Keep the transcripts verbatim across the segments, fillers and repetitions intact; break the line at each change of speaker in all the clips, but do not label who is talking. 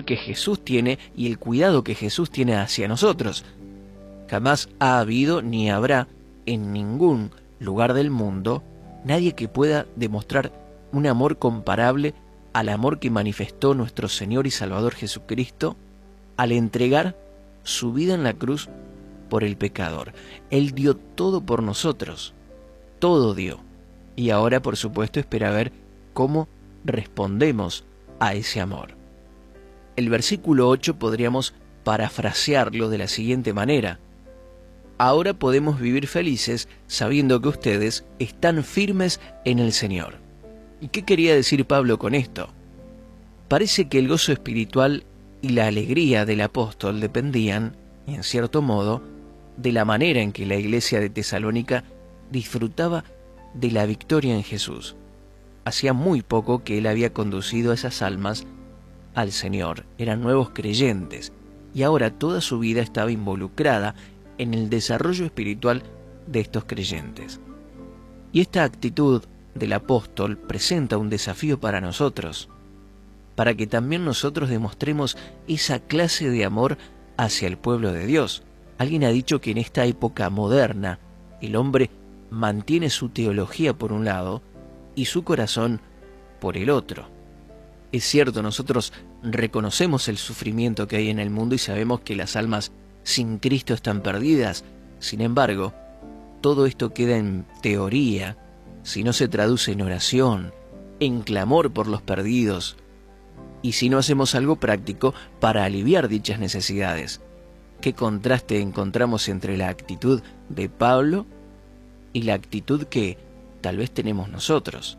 amor que Jesús tiene y el cuidado que Jesús tiene hacia nosotros. Jamás ha habido ni habrá en ningún lugar del mundo nadie que pueda demostrar un amor comparable al amor que manifestó nuestro Señor y Salvador Jesucristo al entregar su vida en la cruz por el pecador. Él dio todo por nosotros, todo dio. Y ahora, por supuesto, espera ver cómo respondemos a ese amor. El versículo ocho podríamos parafrasearlo de la siguiente manera: ahora podemos vivir felices sabiendo que ustedes están firmes en el Señor. ¿Y qué quería decir Pablo con esto? Parece que el gozo espiritual y la alegría del apóstol dependían, en cierto modo, de la manera en que la iglesia de Tesalónica disfrutaba de la victoria en Jesús. Hacía muy poco que él había conducido a esas almas al Señor, eran nuevos creyentes, y ahora toda su vida estaba involucrada en el desarrollo espiritual de estos creyentes. Y esta actitud del apóstol presenta un desafío para nosotros, para que también nosotros demostremos esa clase de amor hacia el pueblo de Dios. Alguien ha dicho que en esta época moderna el hombre mantiene su teología por un lado y su corazón por el otro. Es cierto, nosotros reconocemos el sufrimiento que hay en el mundo y sabemos que las almas sin Cristo están perdidas. Sin embargo, todo esto queda en teoría si no se traduce en oración, en clamor por los perdidos, y si no hacemos algo práctico para aliviar dichas necesidades. ¿Qué contraste encontramos entre la actitud de Pablo y la actitud que tal vez tenemos nosotros?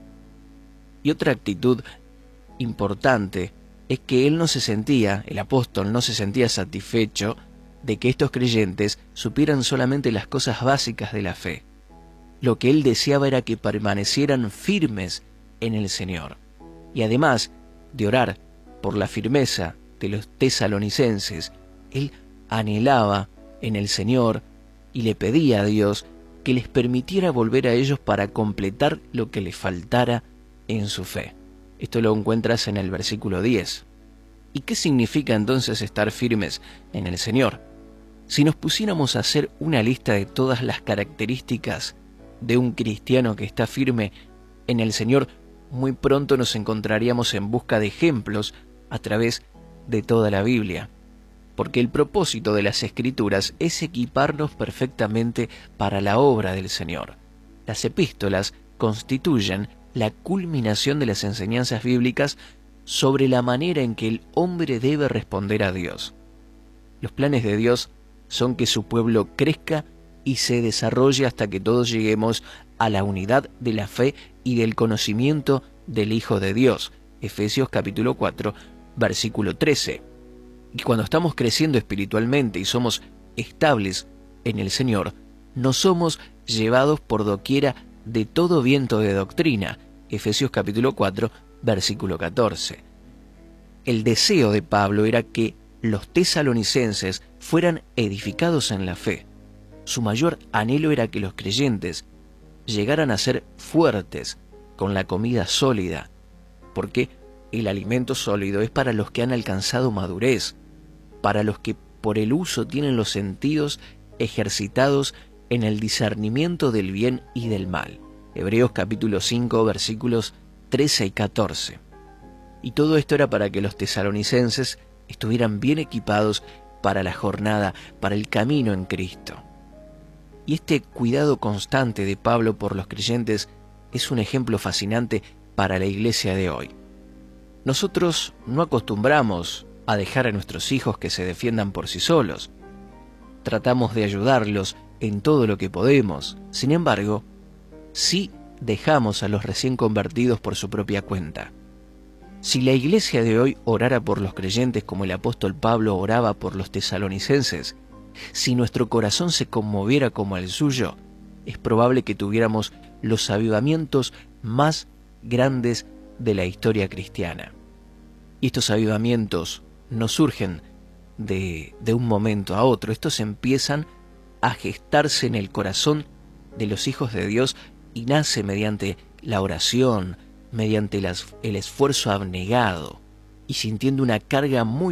Y otra actitud importante es que él no se sentía, el apóstol no se sentía satisfecho de que estos creyentes supieran solamente las cosas básicas de la fe. Lo que él deseaba era que permanecieran firmes en el Señor. Y además de orar por la firmeza de los tesalonicenses, él anhelaba en el Señor y le pedía a Dios que les permitiera volver a ellos para completar lo que les faltara en su fe. Esto lo encuentras en el versículo diez. ¿Y qué significa entonces estar firmes en el Señor? Si nos pusiéramos a hacer una lista de todas las características de un cristiano que está firme en el Señor, muy pronto nos encontraríamos en busca de ejemplos a través de toda la Biblia. Porque el propósito de las Escrituras es equiparnos perfectamente para la obra del Señor. Las epístolas constituyen la culminación de las enseñanzas bíblicas sobre la manera en que el hombre debe responder a Dios. Los planes de Dios son que su pueblo crezca y se desarrolle hasta que todos lleguemos a la unidad de la fe y del conocimiento del Hijo de Dios. Efesios capítulo cuatro, versículo trece. Y cuando estamos creciendo espiritualmente y somos estables en el Señor, no somos llevados por doquiera de todo viento de doctrina. Efesios capítulo cuatro, versículo catorce. El deseo de Pablo era que los tesalonicenses fueran edificados en la fe. Su mayor anhelo era que los creyentes llegaran a ser fuertes con la comida sólida, porque el alimento sólido es para los que han alcanzado madurez, para los que por el uso tienen los sentidos ejercitados en el discernimiento del bien y del mal. Hebreos capítulo cinco, versículos trece y catorce. Y todo esto era para que los tesalonicenses estuvieran bien equipados para la jornada, para el camino en Cristo. Y este cuidado constante de Pablo por los creyentes es un ejemplo fascinante para la iglesia de hoy. Nosotros no acostumbramos a dejar a nuestros hijos que se defiendan por sí solos. Tratamos de ayudarlos en todo lo que podemos. Sin embargo, sí dejamos a los recién convertidos por su propia cuenta. Si la iglesia de hoy orara por los creyentes como el apóstol Pablo oraba por los tesalonicenses, si nuestro corazón se conmoviera como el suyo, es probable que tuviéramos los avivamientos más grandes de la historia cristiana. Y estos avivamientos no surgen de, de un momento a otro, estos empiezan a gestarse en el corazón de los hijos de Dios y nace mediante la oración, mediante las, el esfuerzo abnegado y sintiendo una carga muy